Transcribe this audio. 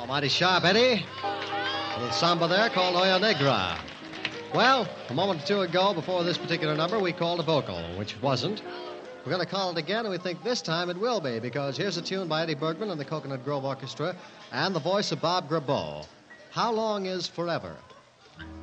Mighty sharp, Eddie. A little samba there called Oya Negra. Well, a moment or two ago, before this particular number, we called a vocal, which it wasn't. We're going to call it again, and we think this time it will be, because here's a tune by Eddie Bergman and the Coconut Grove Orchestra and the voice of Bob Grabo. How Long Is Forever?